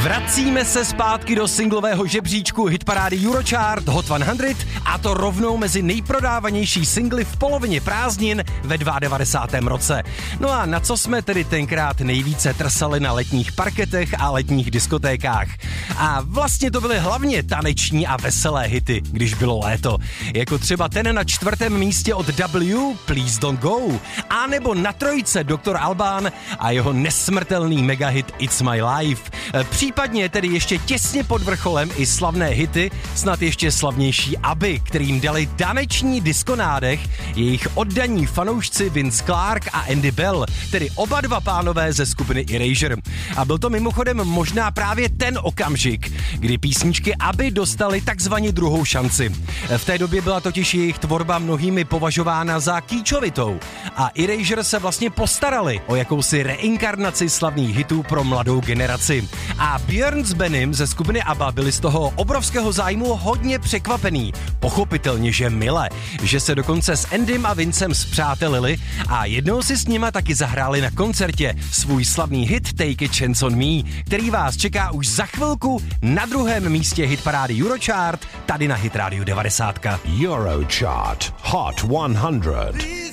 Vracíme se zpátky do singlového žebříčku hitparády Eurochart Hot 100 a to rovnou mezi nejprodávanější singly v polovině prázdnin ve 92. roce. No a na co jsme tedy tenkrát nejvíce trsali na letních parketech a letních diskotékách? A vlastně to byly hlavně taneční a veselé hity, když bylo léto. Jako třeba ten na 4. místě od W, Please Don't Go, a nebo na 3. Dr. Alban a jeho nesmrtelný megahit It's My Life. Případně tedy ještě těsně pod vrcholem i slavné hity, snad ještě slavnější ABBY, kterým dali taneční diskonádech jejich oddaní fanoušci Vince Clarke a Andy Bell, tedy oba dva pánové ze skupiny Erasure. A byl to mimochodem možná právě ten okamžik, kdy písničky ABBY dostaly takzvaně druhou šanci. V té době byla totiž jejich tvorba mnohými považována za kýčovitou a Erasure se vlastně postarali o jakousi reinkarnaci slavných hitů pro mladou generaci. A Björn s Benim ze skupiny ABBA byli z toho obrovského zájmu hodně překvapený. Pochopitelně, že mile, že se dokonce s Andym a Vincem spřátelili a jednou si s nima taky zahráli na koncertě svůj slavný hit Take a Chance on Me, který vás čeká už za chvilku na 2. místě hitparády Eurochart, tady na Hit Radio 90. Eurochart Hot 100.